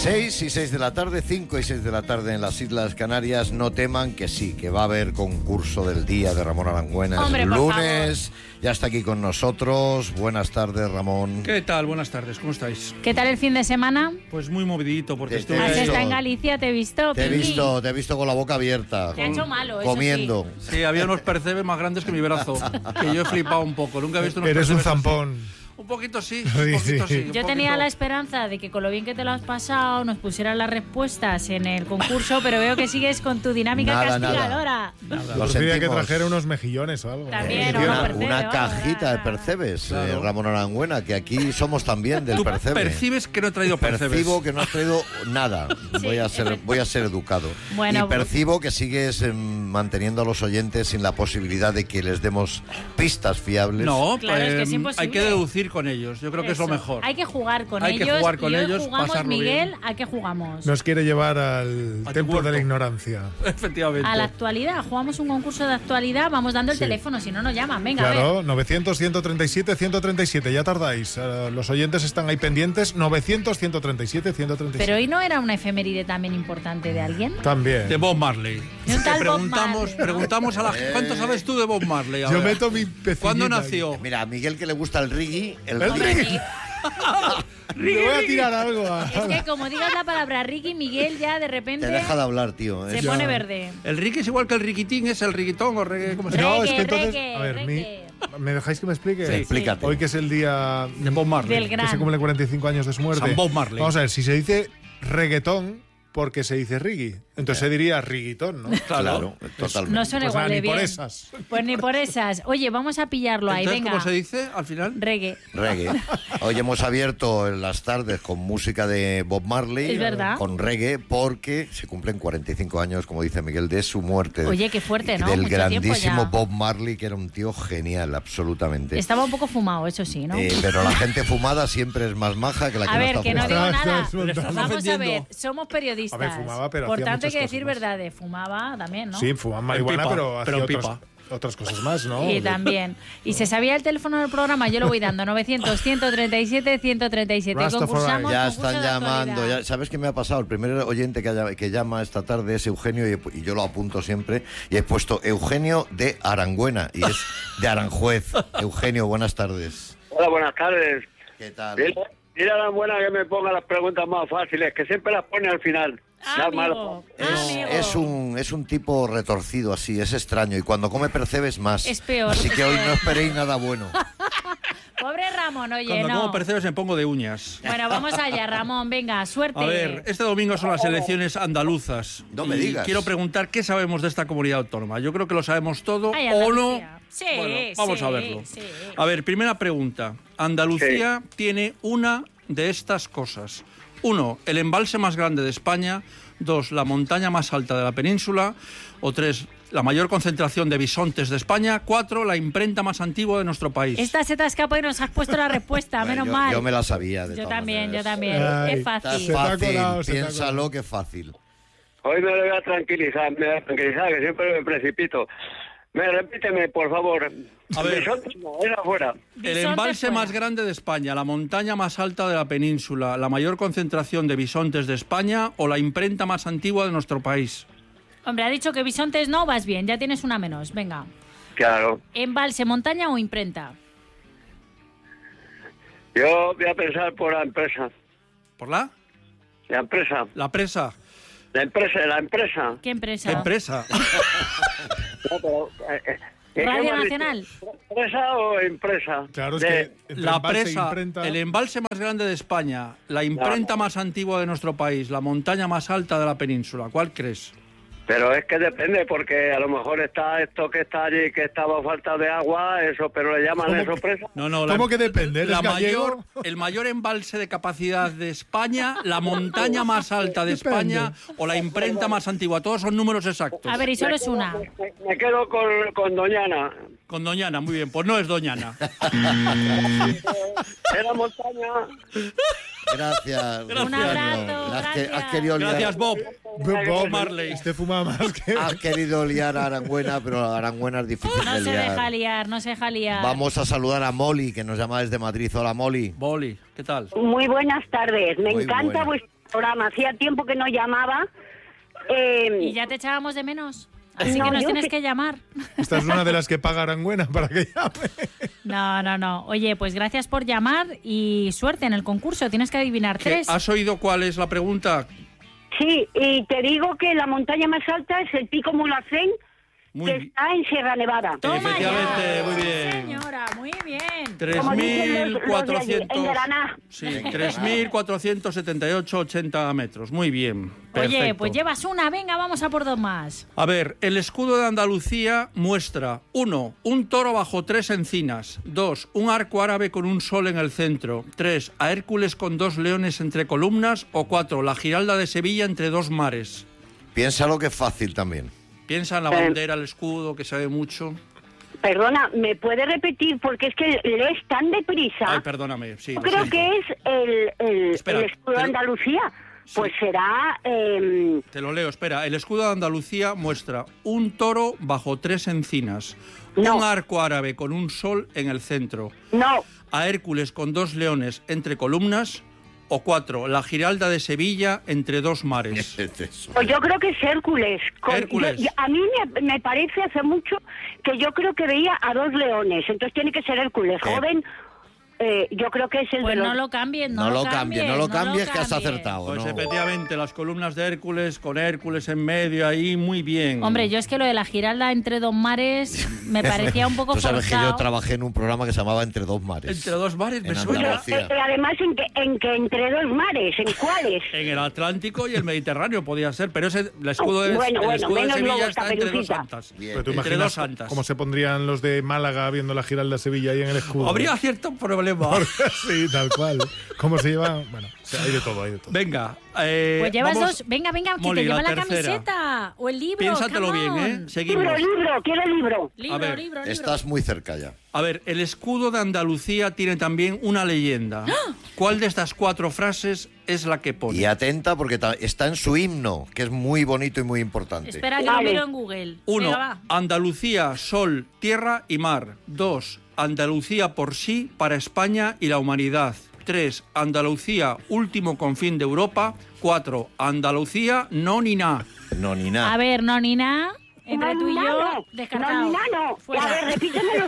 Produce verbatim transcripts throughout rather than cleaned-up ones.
seis y seis de la tarde, cinco y seis de la tarde en las Islas Canarias. No teman que sí, que va a haber concurso del día de Ramón Arangüena. Hombre, el por lunes. favor. Ya está aquí con nosotros. Buenas tardes, Ramón. ¿Qué tal? Buenas tardes, ¿cómo estáis? ¿Qué tal el fin de semana? Pues muy movidito, porque Te- estuve... te- ¿Has visto. estado en Galicia? ¿Te he visto? Te he Pili? visto, te he visto con la boca abierta. Te ha hecho malo, eso comiendo. Sí, había unos percebes más grandes que mi brazo, que yo he flipado un poco. Nunca he visto unos Eres un percebes así. zampón. Un poquito sí, Sí, un poquito sí. sí. un Yo tenía poquito. la esperanza de que con lo bien que te lo has pasado nos pusieran las respuestas en el concurso, pero veo que sigues con tu dinámica Nada, nada. castigadora. Nada. Lo Pues diría que sentimos. trajera unos mejillones o algo. También, Y o una, unos percebes, una vamos, cajita nada, de nada. percebes, Claro. eh, Ramón Arangüena, que aquí somos también del Tú percebe. percibes que no he traído percebes. Percibo que no has traído nada. Sí, voy, a es ser, verdad. voy a ser educado. Bueno, y percibo que sigues eh, manteniendo a los oyentes sin la posibilidad de que les demos pistas fiables. No, Claro, es que es eh, imposible. hay que deducir con ellos. Yo creo que es lo Eso. mejor. Hay que jugar con Hay que ellos. jugar con y hoy ellos, jugamos, pasarlo Miguel, bien. ¿a qué jugamos? Nos quiere llevar al A tu templo de la cuerpo. ignorancia. Efectivamente. A la actualidad. Jugamos un concurso de actualidad, vamos dando el Sí. teléfono, si no nos llaman. Venga, a ver. Claro, novecientos, ciento treinta y siete, ciento treinta y siete. Ya tardáis. Eh, los oyentes están ahí pendientes. novecientos, ciento treinta y siete, ciento treinta y siete. Pero hoy no era una efeméride también importante de alguien. También. De Bob Marley. De un tal Bob preguntamos, Marley. preguntamos a la gente, ¿cuánto sabes tú de Bob Marley? A Yo ver. meto mi pecillita ¿Cuándo ahí. nació? Mira, a Miguel que le gusta el reggae, el ¿El reggae. reggae? Le voy a tirar algo a... Es que como digas la palabra Ricky, Miguel ya de repente Te deja de hablar, tío. se Es- pone verde. El Ricky es igual que el riquitín, es el riquitón o reggae, ¿cómo se llama? No, es que Reggae, entonces... reggae, a ver, mi- reggae. ¿me dejáis que me explique? Sí. Explícate. Hoy que es el día De Bob Marley. Del gran. que se cumple cuarenta y cinco años de su muerte. San Bob Marley. Vamos a ver, si se dice reggaetón, porque se dice reggae. Entonces se diría riguitón, ¿no? Claro, totalmente. No suena Pues igual nada, de ni bien. por esas. Pues ni por esas. Oye, vamos a pillarlo ahí, Entonces, venga. ¿cómo se dice al final? Reggae. Reggae. Hoy hemos abierto en las tardes con música de Bob Marley. Es verdad. Con reggae, porque se cumplen cuarenta y cinco años, como dice Miguel, de su muerte. Oye, qué fuerte, ¿no? Del Mucho grandísimo tiempo ya. Bob Marley, que era un tío genial, absolutamente. Estaba un poco fumado, eso sí, ¿no? Eh, pero la gente fumada siempre es más maja que la que A no ver, está que no fumada. digo Estás- nada. estás montando. Vamos a ofendiendo. ver, somos periodistas. A ver, fumaba, pero Por hacía tanto, hay muchas que decir cosas más. verdades. Fumaba también, ¿no? Sí, fuman marihuana, pipa, pero hacía pero en otras, pipa. otras cosas más, ¿no? Y también. Y se sabía el teléfono del programa, yo lo voy dando. novecientos, ciento treinta y siete, ciento treinta y siete. Rastafari. Concursamos. Ya concurso están de llamando. actualidad. Ya, ¿sabes qué me ha pasado? El primer oyente que, haya- que llama esta tarde es Eugenio y, he- y yo lo apunto siempre. Y he puesto Eugenio de Arangüena y es de Aranjuez. Eugenio, buenas tardes. Hola, buenas tardes. ¿Qué tal? Dile, dile a la buena que me ponga las preguntas más fáciles, que siempre las pone al final. Ah, Las amigo. malas- Es, Amigo. es un, es un tipo retorcido así, es extraño. Y cuando come percebes más. Es peor, Así es que hoy peor. no esperéis nada bueno. Pobre Ramón, oye, Cuando no. como percebes me pongo de uñas. Bueno, vamos allá, Ramón, venga, suerte. A ver, este domingo son las elecciones andaluzas. No me Y digas. Quiero preguntar qué sabemos de esta comunidad autónoma. Yo creo que lo sabemos todo Ay, o no. Andalucía. Sí, Bueno, vamos sí, a verlo. sí. A ver, primera pregunta. Andalucía tiene una de estas cosas. Uno, el embalse más grande de España. Dos, la montaña más alta de la península. O tres, la mayor concentración de bisontes de España. Cuatro, la imprenta más antigua de nuestro país. Esta se te escapa y nos has puesto la respuesta, Bueno, menos yo, mal. yo me la sabía. De Yo todas también, yo maneras. también. Ay, es Está fácil. Se te ha fácil, colado, se te ha piénsalo colado. que es fácil. Hoy me voy a tranquilizar, me voy a tranquilizar, que siempre me precipito. Me repíteme, por favor. A ver. Bisontes no, era afuera. El Bisontes embalse fuera. más grande de España, la montaña más alta de la península, la mayor concentración de bisontes de España o la imprenta más antigua de nuestro país. Hombre, ha dicho que bisontes no, vas bien, ya tienes una menos. Venga. Claro. ¿Embalse, montaña o imprenta? Yo voy a pensar por la empresa. ¿Por la? La empresa. La presa. La empresa, la empresa. ¿Qué empresa? ¿Qué empresa? No, pero, eh, eh, ¿qué Radio me has dicho? Nacional. ¿Empresa o empresa? Claro, es De- que entre La embalse e presa, imprenta- el embalse más grande de España, la imprenta más antigua de nuestro país, la montaña más alta de la península. ¿Cuál crees? Pero es que depende, porque a lo mejor está esto que está allí, que estaba falta de agua, eso, pero le llaman ¿Cómo eso que- presa. No, no, ¿Cómo que depende? ¿Eres la gallego? mayor, el mayor embalse de capacidad de España, la montaña más alta de Depende. España o la imprenta más antigua. Todos son números exactos. A ver, y solo es una. Me, me quedo con, con Doñana. Con Doñana, muy bien. Pues no es Doñana. Era montaña. Gracias. Un Eugenio. abrazo, Has, que- has gracias. querido liar, Gracias, Bob. Bob Marley. Este fuma más que... has querido liar a Arangüena, pero Arangüena es difícil No de se liar. deja liar, no se deja liar. Vamos a saludar a Molly, que nos llama desde Madrid. Hola, Molly. Boli, ¿qué tal? Muy buenas tardes. Me Muy encanta buena. vues- programa. Hacía tiempo que no llamaba. Eh, ¿Y ya te echábamos de menos? Así no, que nos yo tienes sí. que llamar. Esta es una de las que paga Aranguena para que llame. No, no, no. Oye, pues gracias por llamar y suerte en el concurso. Tienes que adivinar ¿Qué? tres. ¿Has oído cuál es la pregunta? sí, y te digo que la montaña más alta es el Pico Mulhacén, Muy que bien. está en Sierra Nevada. Toma Efectivamente, ya. muy Sí, bien. señora, muy bien. tres Como dicen los- mil los de allí, cuatrocientos en Granada. Sí, tres mil cuatrocientos setenta y ocho, ochenta metros. Muy bien. Oye, Perfecto. pues llevas una. Venga, vamos a por dos más. A ver, el escudo de Andalucía muestra: uno, un toro bajo tres encinas; dos, un arco árabe con un sol en el centro; tres, a Hércules con dos leones entre columnas; o cuatro, la Giralda de Sevilla entre dos mares. Piénsalo que es fácil también. Piensa en la Eh. bandera, el escudo, que se ve mucho. Perdona, ¿me puede repetir? Porque es que lees tan deprisa. Ay, perdóname. Sí, Yo lo creo siento. que es el, el, Espera, el escudo de pero- Andalucía. Pues Sí. será... eh, Te lo leo, espera. El escudo de Andalucía muestra un toro bajo tres encinas, No. un arco árabe con un sol en el centro, no, a Hércules con dos leones entre columnas, o cuatro, la Giralda de Sevilla entre dos mares. Es eso. pues yo creo que es Hércules. Con- Hércules. yo- yo- a mí me, me parece hace mucho que yo creo que veía a dos leones. Entonces tiene que ser Hércules. Eh. Joven, eh, yo creo que es el Pues de los... no lo cambies, no, No lo cambies, no lo cambies, que has cambies. acertado. Pues ¿no? efectivamente, las columnas de Hércules, con Hércules en medio ahí, muy bien. Hombre, yo es que lo de la Giralda entre dos mares me parecía un poco Tú sabes que yo forzado. trabajé en un programa que se llamaba Entre dos mares. Entre dos mares, me En suena. Andalucía. Eh, eh, además, en que, en que entre dos mares, ¿en cuáles? En el Atlántico y el Mediterráneo podía ser, pero ese, el escudo de, Bueno, el bueno, escudo de menos Sevilla lobos, está entre dos Caperucita. santas. Bien. Pero tú Entre imaginas dos santas. cómo se pondrían los de Málaga viendo la Giralda de Sevilla ahí en el escudo. Habría cierto problema. Sí, tal cual. ¿Cómo se lleva? Bueno, o sea, hay de todo, hay de todo. Venga, eh, Pues llevas vamos- dos. Venga, venga, que Molly, te lleva la, tercera. camiseta o el libro. Piénsatelo come bien, on. ¿eh? Seguimos. Libro, libro, quiero libro. Libro, A ver, libro, libro. Estás muy cerca ya. A ver, el escudo de Andalucía tiene también una leyenda. ¿Cuál de estas cuatro frases es la que pone? Y atenta porque ta- está en su himno, que es muy bonito y muy importante. Espera que Vale. lo miro en Google. Uno, Venga, va. Andalucía, sol, tierra y mar. Dos, Andalucía por sí, para España y la humanidad. Tres, Andalucía, último confín de Europa. Cuatro, Andalucía, no ni na. No, ni nada. A ver, no ni nada. Entre tú y yo, Nano, descartado. No, nano. Fuera. A ver, repítemelo.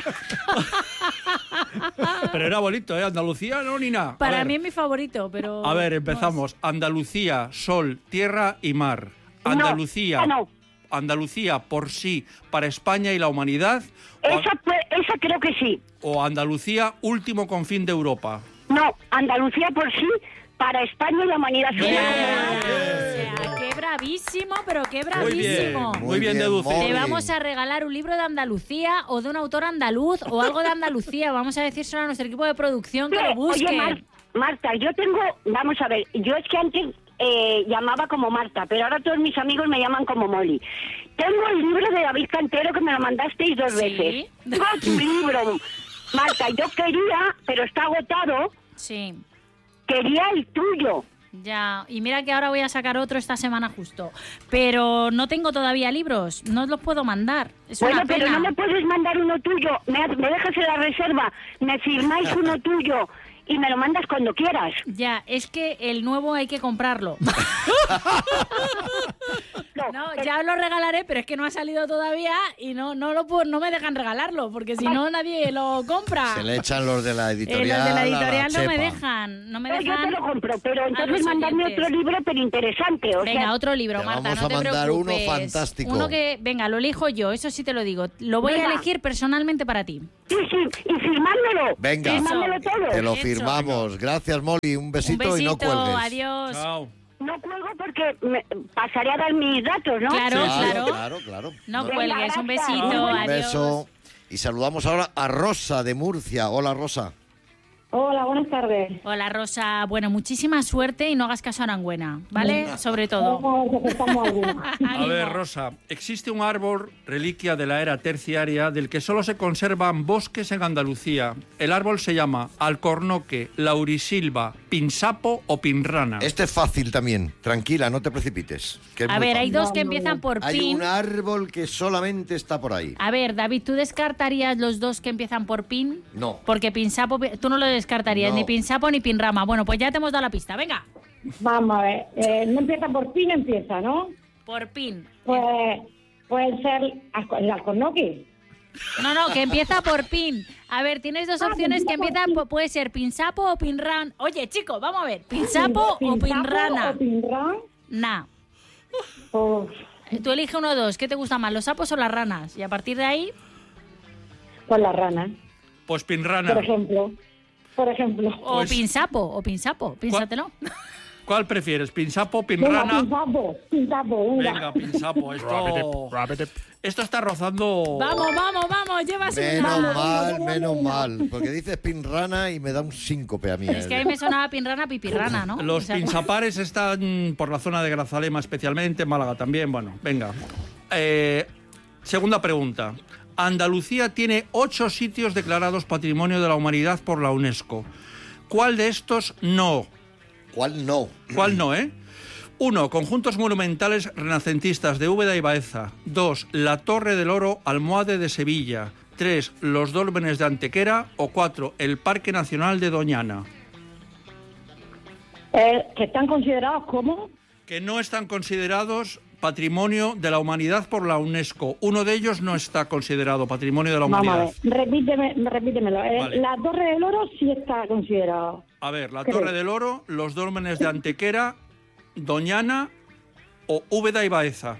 Pero era bonito, ¿eh? Andalucía, no ni na. A Para ver, mí es mi favorito, pero... A ver, empezamos. Andalucía, sol, tierra y mar. Andalucía. No, no. Andalucía por sí, para España y la humanidad. O, Esa, fue- esa creo que sí. o Andalucía, último confín de Europa. No, Andalucía por sí, para España y la humanidad. Bien. O sea, qué bravísimo, pero qué Muy bien, bravísimo. muy, Muy bien, bien, deducido. Molly. Te vamos a regalar un libro de Andalucía o de un autor andaluz o algo de Andalucía. Vamos a decírselo a nuestro equipo de producción que lo busque. Oye, Mar- Marta, yo tengo, vamos a ver, yo es que antes eh, llamaba como Marta, pero ahora todos mis amigos me llaman como Molly. Tengo el libro de David Cantero que me lo mandasteis dos ¿Sí? veces. Tengo tu libro, Marta, yo quería, pero está agotado, Sí, quería el tuyo. ya. Y mira que ahora voy a sacar otro esta semana justo. Pero no tengo todavía libros, no os los puedo mandar. Es Bueno, una pero pena. no me puedes mandar uno tuyo, me, me dejas en la reserva, me firmáis uno tuyo y me lo mandas cuando quieras. Ya, es que el nuevo hay que comprarlo. No, No, pero- ya os lo regalaré, pero es que no ha salido todavía y no no lo puedo- no me dejan regalarlo, porque si no nadie lo compra. Se le echan los de la Eh, editorial. los de la a editorial no me chepa. dejan, no me No, yo dejan. te lo compro, pero a entonces los mandarme oyentes. otro libro, pero interesante. O Venga, sea, otro libro, Te Marta, vamos no a te mandar uno preocupes. fantástico. Uno que, venga, lo elijo yo, eso sí te lo digo. Lo voy a Venga. elegir personalmente para ti. sí, sí, y firmármelo. Venga. Firmármelo todo. Te lo Hecho. firmamos. Gracias, Molly. Un besito, Un besito, y no cuelgues. adiós. Chao. No cuelgo porque me pasaré a dar mis datos, ¿no? Claro, Sí, sí. claro. claro, claro. No Venga, cuelgues, un gracias. besito, Un Un adiós. beso. Y saludamos ahora a Rosa de Murcia. Hola, Rosa. Hola, buenas tardes. Hola, Rosa. Bueno, muchísima suerte y no hagas caso a Arangüena, ¿vale? Sobre todo. Vamos a ver si acertamos alguna. A Ánimo. ver, Rosa, existe un árbol reliquia de la era terciaria del que solo se conservan bosques en Andalucía. El árbol se llama alcornoque, laurisilva, pinsapo o pinrana. Este es fácil también. Tranquila, no te precipites. que es A muy ver, hay fácil. dos No, que no, empiezan no. por Hay pin. un árbol que solamente está por ahí. A ver, David, ¿tú descartarías los dos que empiezan por pin? No. Porque pinsapo, tú no lo descartarías, No. ni pinsapo ni pinrama. Bueno, pues ya te hemos dado la pista. Venga. Vamos a ver. Eh, no empieza por pin, empieza, ¿no? Por pin. Pues puede ser alco- el alcornoque. No, no, que empieza por pin. A ver, tienes dos Ah, opciones que empieza por empiezan, pin. po- puede ser pinsapo o pinran. Oye, chico, vamos a ver, pinsapo o Pinsapo pinrana. o pinran. Nah. Pues, Tú elige uno o dos. ¿Qué te gusta más, los sapos o las ranas? Y a partir de ahí, pues la rana, Pues pinrana. por ejemplo. Por ejemplo. o Pues- pinsapo, o pinsapo. Pínsatelo. ¿Cuál prefieres? ¿Pinsapo, Venga, pinrana? pinsapo, pinsapo, venga. Venga, pinsapo. Esto, esto está rozando... Vamos, vamos, vamos, llevas un Menos malo. mal, menos mal. Porque dices pinrana y me da un síncope a mí. Es que a mí me sonaba pinrana, pipirrana, ¿no? Los O sea, pinzapares están por la zona de Grazalema especialmente, Málaga también. Bueno, venga. Eh, segunda pregunta. Andalucía tiene ocho sitios declarados Patrimonio de la Humanidad por la UNESCO. ¿Cuál de estos no? ¿Cuál no? ¿Cuál no, eh? Uno, conjuntos monumentales renacentistas de Úbeda y Baeza. Dos, la Torre del Oro, Almohade de Sevilla. Tres, los Dólmenes de Antequera. O cuatro, el Parque Nacional de Doñana. Eh, que están considerados como... Que no están considerados Patrimonio de la Humanidad por la UNESCO. Uno de ellos no está considerado Patrimonio de la Vamos a Humanidad. ver, repíteme, repítemelo. Eh, Vale. La Torre del Oro sí está considerada. A ver, la Creo. Torre del Oro, los Dólmenes de Antequera, Doñana o Úbeda y Baeza.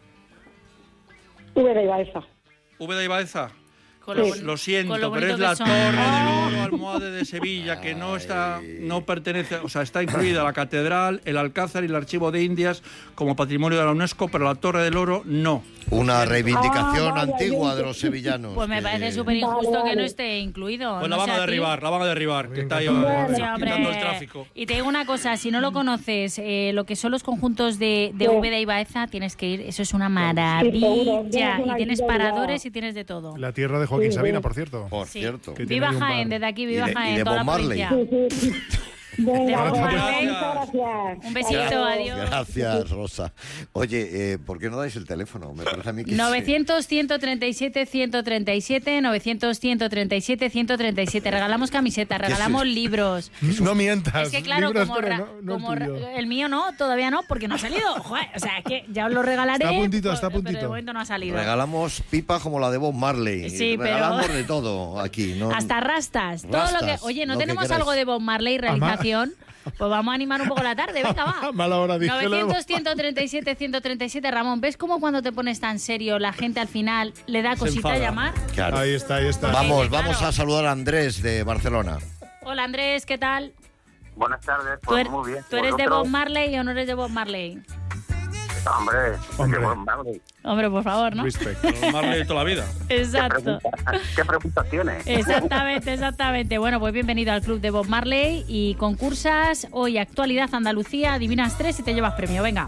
Úbeda y Baeza. Úbeda y Baeza. con Pues bon- lo siento, con lo pero es bonito la que son. Torre del Oro, Almohade de Sevilla, que no está, no pertenece, o sea, está incluida la catedral, el Alcázar y el Archivo de Indias como patrimonio de la UNESCO, pero la Torre del Oro no. Una reivindicación Ah, vale, antigua yo- de los sevillanos. Pues me que- parece súper injusto Vale, que no vale. esté incluido. Pues la no van sé a a ti. derribar, la van a derribar, que está ahí Bueno. eh, Sí, hombre. quitando el tráfico. Y te digo una cosa, si no lo conoces, eh, lo que son los conjuntos de, de Sí. Úbeda y Baeza, tienes que ir, eso es una seguro, maravilla. tienes una Y tienes idea. paradores y tienes de todo. La tierra de Joaquín Sí, Sabina, sí. por cierto. Por Sí. cierto. Que tiene Viva ahí un Jaén, bar. desde aquí, Y viva de- y Jaén, de toda la Bob Marley. provincia. Sí, sí. Venga, De vamos, Bob muchas Marley. gracias. Un besito, Hasta luego. adiós. Gracias, Rosa. Oye, eh, ¿por qué no dais el teléfono? Me parece a mí que sí. novecientos, ciento treinta y siete, ciento treinta y siete, novecientos, ciento treinta y siete, ciento treinta y siete. Regalamos camisetas, regalamos es? libros. No mientas. Es que claro, libros, como, pero ra- no, no el como ra- tuyo. el mío no, todavía no, porque no ha salido. Joder, o sea, es que ya os lo regalaré. Está a puntito, pero- está a Pero de puntito. momento no ha salido. Regalamos pipas como la de Bob Marley. Sí, pero- Regalamos de todo aquí. ¿no? Hasta rastas, todo lo que... Rastas, Oye, ¿no lo que tenemos queráis. algo de Bob Marley realización? Pues vamos a animar un poco la tarde, venga, va. Mala hora, dije luego. novecientos, ciento treinta y siete, ciento treinta y siete. Ramón, ¿ves cómo cuando te pones tan serio la gente al final le da Se cosita enfada. llamar? Claro. Ahí está, ahí está. Vamos, Sí, claro. vamos a saludar a Andrés de Barcelona. Hola Andrés, ¿qué tal? Buenas tardes, ¿Tú, pues er- muy bien. ¿tú eres de ¿Vosotros? Bob Marley o no eres de Bob Marley? Hombre, Hombre. qué buen Marley. Hombre, por favor, ¿no? Respect. Los Marley de toda la vida. Exacto. ¿Qué preguntas tiene? Exactamente, exactamente. Bueno, pues bienvenido al club de Bob Marley y concursas. Hoy actualidad Andalucía, adivinas tres y te llevas premio. Venga.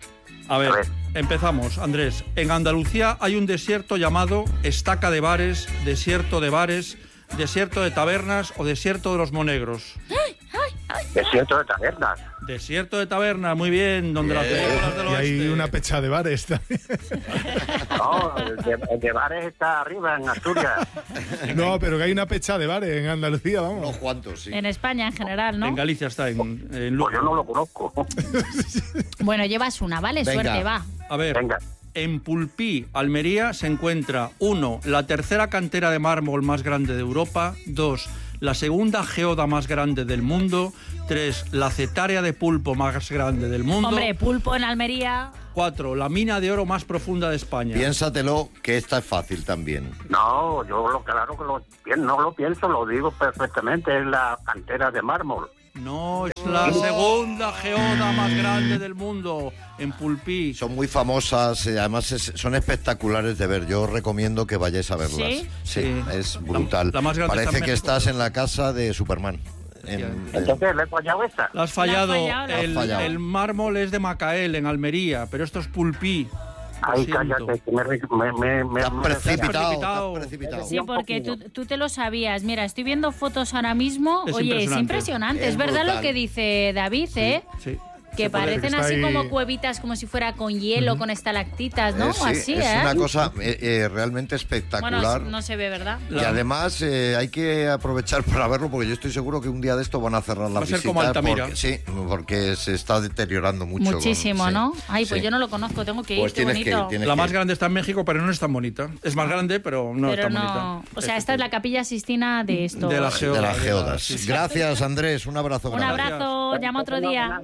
A ver, A ver. empezamos, Andrés. En Andalucía hay un desierto llamado Estaca de Bares, Desierto de Bares, Desierto de Tabernas o Desierto de los Monegros. Desierto de tabernas. Desierto de Tabernas, muy bien, donde las películas del Y hay oeste. una pecha de bares también. No, el de, el de bares está arriba, en Asturias. No, pero que hay una pecha de bares en Andalucía, vamos. Unos cuantos, sí. En España en general, ¿no? En Galicia está, en, en Lugo. Pues yo no lo conozco. Bueno, llevas una, ¿vale? Venga. Suerte, va. A ver, Venga. en Pulpí, Almería, se encuentra, uno, la tercera cantera de mármol más grande de Europa, dos, la segunda geoda más grande del mundo, tres, la cetárea de pulpo más grande del mundo, Hombre, pulpo en Almería. cuatro, la mina de oro más profunda de España. Piénsatelo, que esta es fácil también. No, yo lo claro que lo, pi- no lo pienso, lo digo perfectamente, es la cantera de mármol. No, es la segunda geoda más grande del mundo, en Pulpí. Son muy famosas, eh, además es- son espectaculares de ver. Yo os recomiendo que vayáis a verlas. ¿Sí? Sí. es brutal. La- la más grande está Parece en que México. estás en la casa de Superman. En- Ya. en- Entonces, ¿le he fallado esa? La has fallado. La has fallado, la has el, fallado. el mármol es de Macael, en Almería, pero esto es Pulpí. Lo Ay, siento. cállate, que me... me, me, me Te has me- precipitado, precipitado. te has precipitado. Sí, porque tú, tú te lo sabías. Mira, estoy viendo fotos ahora mismo. Es Oye, es impresionante. impresionante. Es Es verdad brutal. lo que dice David, ¿eh? Sí. Que Se puede- parecen que está así ahí- como cuevitas, como si fuera con hielo, con estalactitas, ¿no? Eh, sí, así, es ¿eh? una cosa eh, eh, realmente Bueno, espectacular. no se ve, ¿verdad? Y además eh, hay que aprovechar para verlo porque yo estoy seguro que un día de esto van a cerrar la Va a ser visita. como Altamira. Porque, sí, porque se está deteriorando mucho. Muchísimo, sí, ¿no? Ay, pues sí. yo no lo conozco, tengo que ir, Pues qué tienes que ir, bonito. tienes La que más ir. grande está en México, pero no es tan bonita. Es más grande, pero no es Pero tan no, bonita. o sea, esta es la capilla Sistina de esto. De la De geoda. las geodas. Sí, sí. Gracias, Andrés. Un abrazo Un grande. abrazo, llama otro día.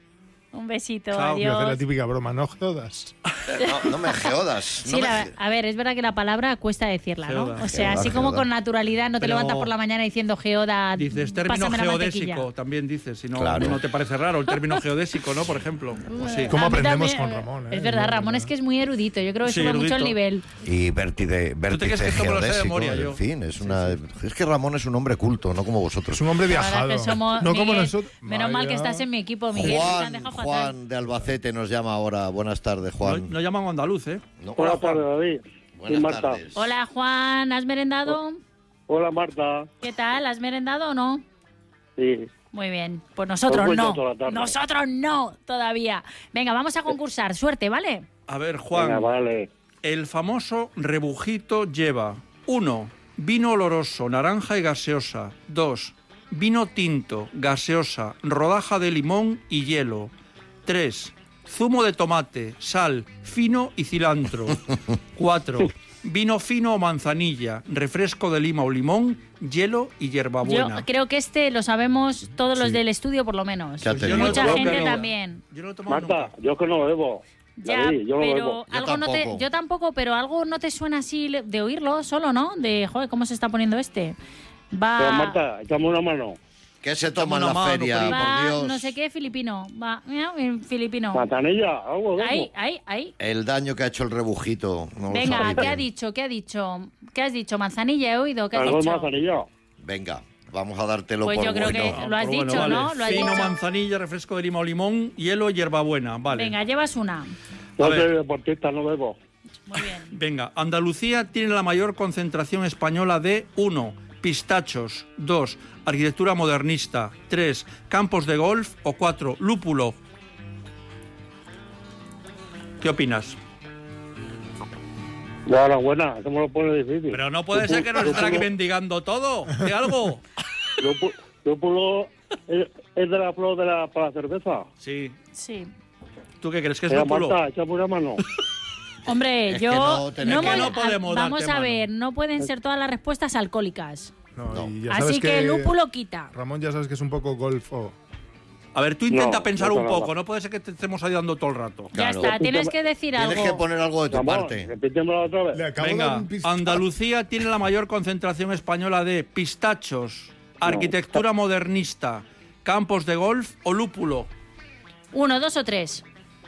Un besito, Chao. Voy a hacer la adiós. típica broma, ¿no? Todas. No, no me geodas. No Sí, me la- ge- a ver, es verdad que la palabra cuesta decirla, ¿no? Geoda. O sea, Geoda, así como geoda. con naturalidad no te Pero- levantas por la mañana diciendo geoda, Dices término pásame la geodésico, mantequilla. también dices, si no, Claro. no te parece raro el término geodésico, ¿no? Por ejemplo. Pues sí. ¿Cómo A mí aprendemos también, con Ramón, eh? Es verdad, No, Ramón no. es que es muy erudito, yo creo que Sí, sube mucho el erudito. nivel. Y vértice, vértice crees que esto me lo sé de geodésico, memoria yo? en fin, es una... Es que Ramón es un hombre culto, no como vosotros. Es un hombre La verdad viajado. que somos, no como Miguel, nosotros. menos mal que Vaya. estás en mi equipo, Miguel. te han Juan, dejado fatal. Juan de Albacete nos llama ahora. Buenas tardes, No, Juan. no llaman andaluz, ¿eh? No. Buenas tardes, David. Buenas Y Marta. tardes. Hola, Juan, ¿has merendado? Hola, Marta. ¿Qué tal? ¿Has merendado o no? Sí. Muy bien, pues nosotros Pues voy no. toda la tarde. Nosotros no, todavía. Venga, vamos a concursar. Suerte, ¿vale? A ver, Juan. Venga, vale. El famoso rebujito lleva uno. Vino oloroso, naranja y gaseosa. dos. Vino tinto, gaseosa, rodaja de limón y hielo. tres. Zumo de tomate, sal, fino y cilantro. cuatro. Vino fino o manzanilla, refresco de lima o limón, hielo y Yo hierbabuena. creo que este lo sabemos todos los Sí. del estudio, por lo menos. Ya Pues te yo digo. Mucha Yo gente creo- también. Yo no lo he tomado Marta, nunca. yo que no bebo. Ya, David, yo no pero bebo. Yo algo no te, tampoco. yo tampoco, pero algo no te suena así le- de oírlo solo, ¿no? De, joder, ¿cómo se está poniendo este? Va, Pero Marta, echame una mano. ¿Qué se toma en Toma la una mano, feria, Felipe. va, por Dios? no sé qué, filipino. Va, mira, en filipino. Manzanilla, algo de Ahí, eso. ahí, ahí. El daño que ha hecho el rebujito. No lo Venga, sabéis ¿qué bien. ha dicho? ¿Qué ha dicho? ¿Qué has dicho? Manzanilla he oído. ¿Qué has Algo de dicho? manzanilla. Venga, vamos a dártelo Pues por yo creo bueno. que lo has Pero dicho, bueno, ¿no? vale. Lo has Fino, dicho. manzanilla, refresco de lima o limón, hielo y hierbabuena. Vale. Venga, llevas una. Yo A soy ver. deportista, no bebo. Muy bien. Venga, Andalucía tiene la mayor concentración española de uno. Pistachos. dos. Arquitectura modernista. tres. Campos de golf. O cuatro. Lúpulo. ¿Qué opinas? Enhorabuena, eso me lo pone difícil. Pero no puede ser que nos estén aquí mendigando todo. ¿De algo? Lúpulo- Lúpulo es, es de la flor de la, para la cerveza. Sí. Sí. ¿Tú qué crees que es Mira, lúpulo? Marta, echame una mano. Hombre, Es yo que no, tenemos- hemos- que no podemos a- vamos darte a mano. ver, no pueden ser todas las respuestas alcohólicas. No, No. y ya sabes Así que, lúpulo quita. Ramón ya sabes que es un poco golfo. A ver, tú intenta No, pensar no un pasa poco. nada. No puede ser que te estemos ayudando todo el rato. Ya Claro. está, tienes que decir Tienes algo. que poner algo de tu Ramón, parte. repítemelo otra vez. Le acabo de dar Venga, un pistón. Andalucía tiene la mayor concentración española de pistachos, arquitectura modernista, campos de golf o lúpulo. Uno, dos o tres.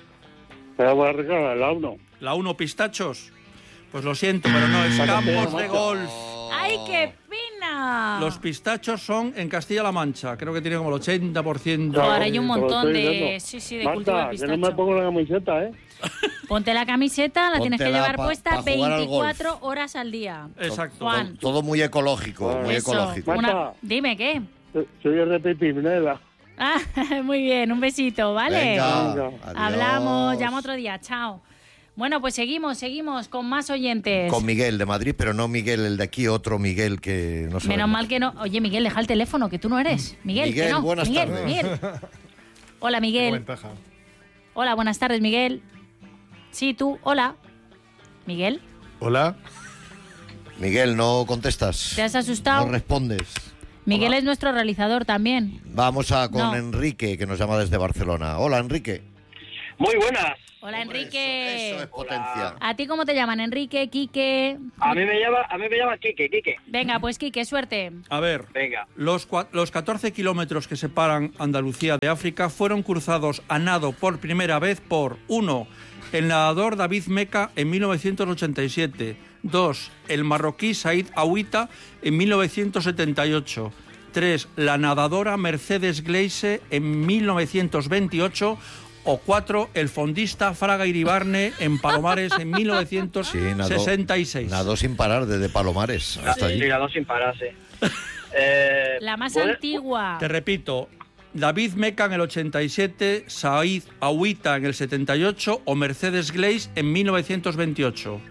Pero voy a regalar el uno. La uno, pistachos. Pues lo siento, pero no, es campos de golf. ¡Ay, qué pena! Los pistachos son en Castilla-La Mancha. Creo que tiene como el ochenta por ciento. Ahora hay un Te lo montón estoy de, diciendo. sí, sí, de cultivo de Marta, que no me pistacho. pongo la camiseta, ¿eh? Ponte la camiseta, la tienes que Póntela llevar pa- puesta pa jugar al veinticuatro golf. horas al día. Exacto. Juan. Todo muy ecológico, muy Eso, ecológico. una- Marta. Dime, ¿qué? Soy el de Pipinela. Ah, muy bien, un besito, ¿vale? Venga, Venga. adiós. Hablamos, llama otro día, chao. Bueno, pues seguimos, seguimos con más oyentes. Con Miguel de Madrid, pero no Miguel, el de aquí, otro Miguel que no sabemos. Menos mal que no. Oye, Miguel, deja el teléfono, que tú no eres. Miguel, Miguel, que no. buenas Miguel, tardes. Miguel. Hola, Qué Miguel. ventaja. Hola, buenas tardes, Miguel. Sí, tú, hola. Miguel, Hola. Miguel, no contestas. ¿te has asustado? No respondes. Miguel es nuestro realizador también. Vamos a con No. Enrique, que nos llama desde Barcelona. Hola, Enrique. Muy buenas. Hola, Hombre, Enrique. Eso, eso es potencia. ¿A ti cómo te llaman? Enrique, Quique. A mí me llama, a mí me llama Quique, Quique. Venga, pues Quique, suerte. A ver, Venga. los, cua- los catorce kilómetros que separan Andalucía de África fueron cruzados a nado por primera vez por uno. El nadador David Meca en mil novecientos ochenta y siete. dos. El marroquí Said Aouita en mil novecientos setenta y ocho. tres. La nadadora Mercedes Gleise en mil novecientos veintiocho. O cuatro. El fondista Fraga Iribarne en Palomares en mil novecientos sesenta y seis. Nadó sin parar desde Palomares hasta allí. dos sin pararse. Eh, La más ¿puede- antigua. Te repito, David Meca en el ochenta y siete, Said Aouita en el setenta y ocho o Mercedes Glaze en mil novecientos veintiocho.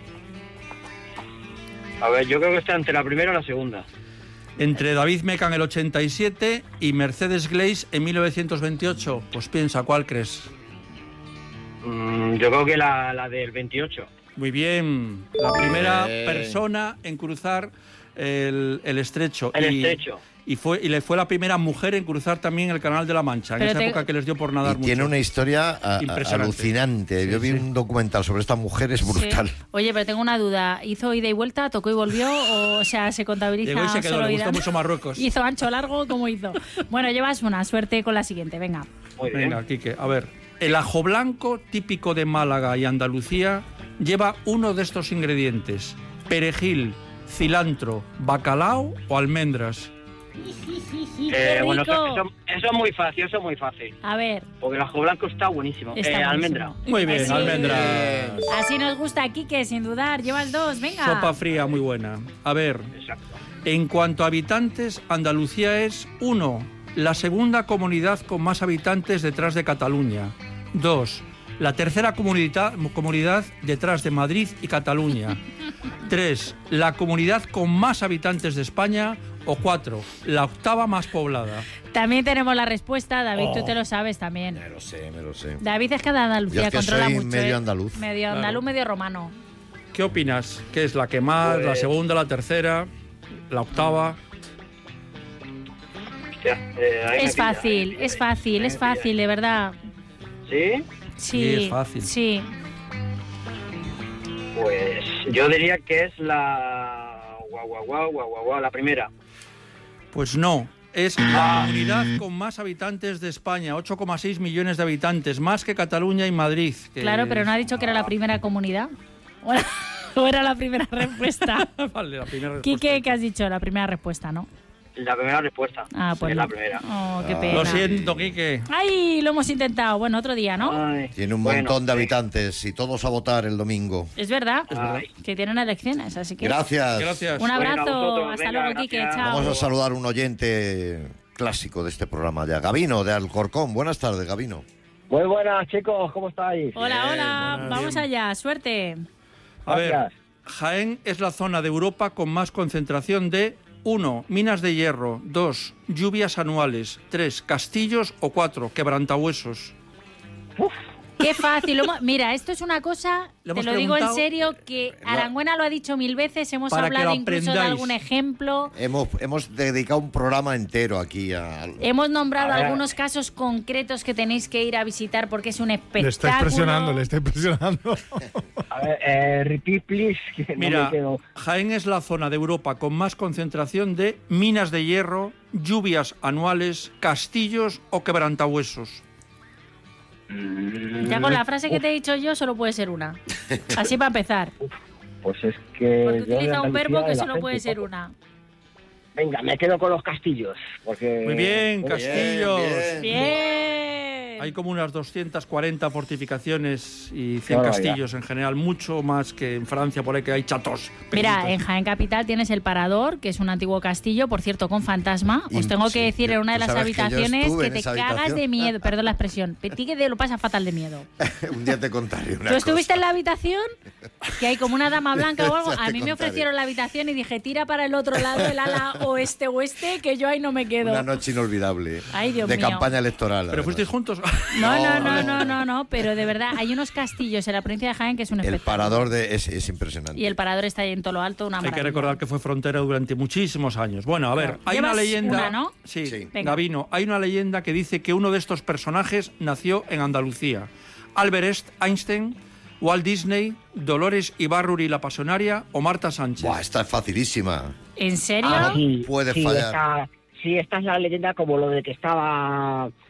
A ver, yo creo que está entre la primera y la segunda. Entre David Meca en el ochenta y siete y Mercedes Glaze en mil novecientos veintiocho. Pues piensa, ¿cuál crees? Mm, yo creo que la, la del veintiocho. Muy bien. La primera Bien. persona en cruzar el, el estrecho. El y, estrecho. Y, fue, y le fue la primera mujer en cruzar también el Canal de la Mancha, en Pero esa te- época que les dio por nadar Y mucho. tiene una historia a- a- Impresionante. alucinante. Sí, Yo vi sí. un documental sobre esta mujer, es brutal. Sí. Oye, pero tengo una duda. ¿Hizo ida y vuelta, tocó y volvió? O, o sea, ¿se contabiliza Llegó y se quedó, solo le ida? gustó mucho Marruecos. ¿Hizo ancho largo? ¿Cómo hizo? Bueno, llevas una. Suerte con la siguiente, venga. Muy bien. Venga, Quique, a ver. El ajo blanco, típico de Málaga y Andalucía, lleva uno de estos ingredientes: perejil, cilantro, bacalao o almendras. ¡Qué Eh, bueno, eso, rico! eso- eso es muy fácil, eso es muy fácil. A ver. Porque el ajo blanco está buenísimo. Está eh, buenísimo. almendra. Muy bien, Así- almendras. Así nos gusta, Quique, sin dudar. Llevas dos, venga. Sopa fría, muy buena. A ver, Exacto. en cuanto a habitantes, Andalucía es uno, la segunda comunidad con más habitantes detrás de Cataluña. dos, la tercera comunidad, comunidad detrás de Madrid y Cataluña. tres, la comunidad con más habitantes de España. O cuatro, la octava más poblada. También tenemos la respuesta. David, Oh. tú te lo sabes también. Me lo sé, me lo sé. David es que de Andalucía Yo es que controla soy mucho. medio ¿eh? andaluz. Medio andaluz, medio romano. ¿Qué opinas? ¿Qué es la que más, la Pues- segunda, la tercera, la octava? Hostia, eh, ahí me Es pilla, fácil, ahí me es pilla, fácil, ahí es me pilla. fácil, de verdad. ¿Sí? Sí, Sí, es fácil. Sí. Pues yo diría que es la... Guau, guau, guau, guau, guau, guau, la primera. Pues no. Es la comunidad con más habitantes de España, ocho coma seis millones de habitantes, más que Cataluña y Madrid. que- Claro, pero no ha dicho que era la primera comunidad. ¿O era, o era la primera respuesta? Vale, la primera respuesta. Quique, ¿qué has dicho? La primera respuesta, ¿no? La primera respuesta. Ah, pues es no. la primera. Oh, qué Ah. pena. Lo siento, Quique. Ay, lo hemos intentado. Bueno, otro día, ¿no? Ay, Tiene un bueno, montón de sí. habitantes y todos a votar el domingo. Es verdad Ay. que tienen elecciones, así que... Gracias. Gracias. Un abrazo. Bueno, a vosotros, Hasta venga, luego, Quique. gracias. Chao. Vamos a saludar a un oyente clásico de este programa ya. Gabino, de Alcorcón. Buenas tardes, Gabino. Muy buenas, chicos, ¿cómo estáis? Hola, Bien, hola. buenas, Vamos bien. allá. Suerte. A ver, Gracias. Jaén es la zona de Europa con más concentración de uno, minas de hierro, dos, lluvias anuales, tres, castillos o cuatro, quebrantahuesos. Qué fácil. lo hemos- Mira, esto es una cosa, Le te hemos lo digo en preguntado- serio, que Arangüena lo ha dicho mil veces, hemos Para que hablado lo incluso de aprendáis. algún ejemplo, Hemos, hemos dedicado un programa entero aquí a... hemos nombrado A ver. algunos casos concretos que tenéis que ir a visitar porque es un espectáculo. Le está impresionando, le está impresionando. A ver, eh, repeat, please, que no Mira, me quedo. Jaén es la zona de Europa con más concentración de minas de hierro, lluvias anuales, castillos o quebrantahuesos. Ya con la frase que te he dicho yo solo puede ser una. Así para empezar. Pues es que... Porque yo de utiliza un Andalucía verbo que y la solo gente puede ser poco. una. Venga, me quedo con los castillos, porque... Muy bien, Muy castillos. bien. Bien. Hay como unas doscientas cuarenta fortificaciones y Qué cien barbaridad. castillos en general, mucho más que en Francia, por ahí que hay chatos. Mira, pequeñitos. en Jaén Capital tienes el Parador, que es un antiguo castillo, por cierto, con fantasma. Os Y- tengo sí, que decir en una de tú las sabes que yo habitaciones estuve que en te esa cagas habitación. de miedo. Perdón la expresión. Tigre de lo pasa fatal de miedo. Un día te contaré una ¿Tú estuviste cosa. en la habitación? Que hay como una dama blanca o algo. Ya A te mí me contaré. ofrecieron la habitación y dije, tira para el otro lado, el ala oeste-oeste, que yo ahí no me quedo. Una noche inolvidable. Ay, Dios de mío. campaña electoral. ¿Pero además. fuisteis juntos? No, no, no, No, no, no, no, pero de verdad, hay unos castillos en la provincia de Jaén que es un El espectáculo. parador de, es, es impresionante. Y el Parador está ahí en todo lo alto, una Hay que maravilla. recordar que fue frontera durante muchísimos años. Bueno, a ver, Claro. hay una Llevas leyenda. una, ¿no? Sí, Sí. Venga. Gabino, hay una leyenda que dice que uno de estos personajes nació en Andalucía. Albert Einstein, Walt Disney, Dolores Ibarruri la Pasionaria o Marta Sánchez. Buah, esta es facilísima. ¿En serio? Ah, sí, Puede sí, fallar. Esta, sí, esta es la leyenda como lo de que estaba